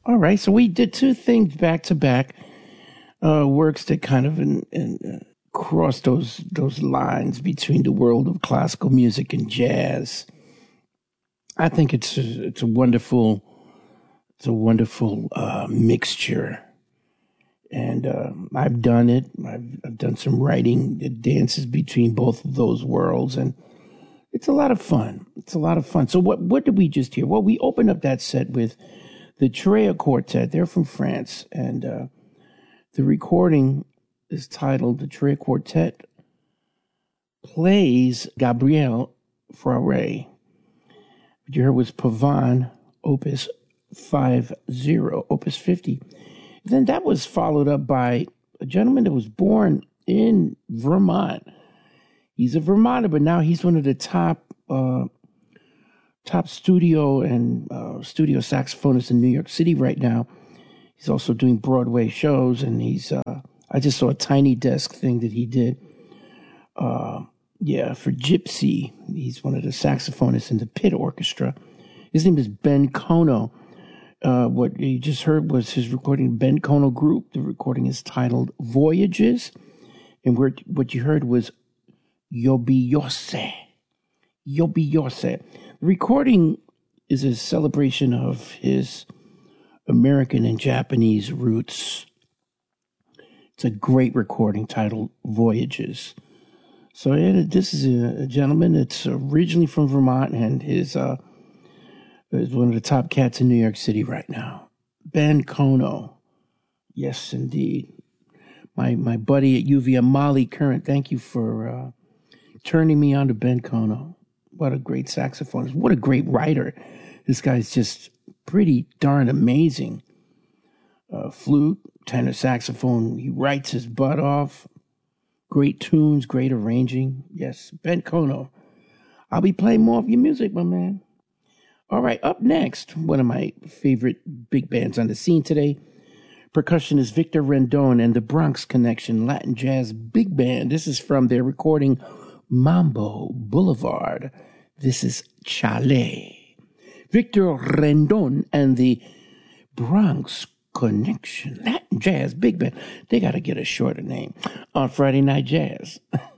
All right, so we did two things back to back, works that kind of cross those lines between the world of classical music and jazz. I think it's a wonderful mixture, and I've done it. I've done some writing that dances between both of those worlds, and it's a lot of fun. It's a lot of fun. So what did we just hear? Well, we opened up that set with the Trea Quartet. They're from France, and the recording is titled "The Trea Quartet Plays Gabriel Fauré." What you heard was Pavane, Opus 50. Then that was followed up by a gentleman that was born in Vermont. He's a Vermonter, but now he's one of the top studio and studio saxophonists in New York City right now. He's also doing Broadway shows, and he's I just saw a Tiny Desk thing that he did. For Gypsy. He's one of the saxophonists in the Pit Orchestra. His name is Ben Kono. What you just heard was his recording, Ben Kono Group. The recording is titled Voyages. And what you heard was Yobiyose. Yobiyose. The recording is a celebration of his American and Japanese roots. It's a great recording titled Voyages. So this is a gentleman that's originally from Vermont, and is one of the top cats in New York City right now. Ben Kono. Yes, indeed. My buddy at UVM, Molly Current, thank you for turning me on to Ben Kono. What a great saxophonist. What a great writer. This guy's just pretty darn amazing. Flute, tenor saxophone. He writes his butt off. Great tunes, great arranging. Yes, Ben Kono. I'll be playing more of your music, my man. All right, up next, one of my favorite big bands on the scene today, percussionist Victor Rendon and the Bronx Connection Latin Jazz Big Band. This is from their recording Mambo Boulevard. This is Chale. Victor Rendon and the Bronx Connection Latin Jazz Big Band. They got to get a shorter name on Friday Night Jazz.